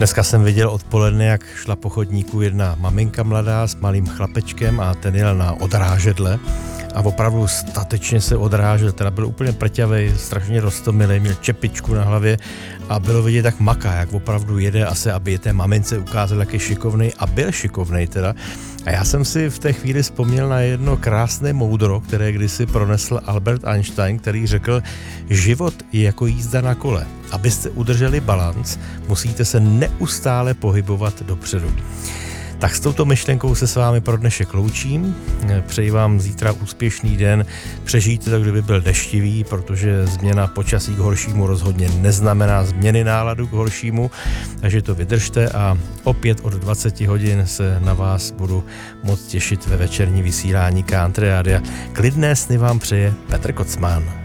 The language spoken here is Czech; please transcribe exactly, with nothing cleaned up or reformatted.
Dneska jsem viděl odpoledne, jak šla po chodníku jedna maminka mladá s malým chlapečkem a ten jel na odrážedle a opravdu statečně se odrážel, teda byl úplně prťavej, strašně roztomilej, měl čepičku na hlavě a bylo vidět, tak maká, jak opravdu jede asi, aby je té mamince ukázal, jak je šikovnej a byl šikovnej teda. A já jsem si v té chvíli vzpomněl na jedno krásné moudro, které kdysi pronesl Albert Einstein, který řekl, život je jako jízda na kole. Abyste udrželi balanc, musíte se neustále pohybovat dopředu. Tak s touto myšlenkou se s vámi pro dnešek loučím. Přeji vám zítra úspěšný den. Přežijte to, kdyby byl deštivý, protože změna počasí k horšímu rozhodně neznamená změny náladu k horšímu. Takže to vydržte a opět od dvacet hodin se na vás budu moc těšit ve večerní vysílání Country Rádia. Klidné sny vám přeje Petr Kocman.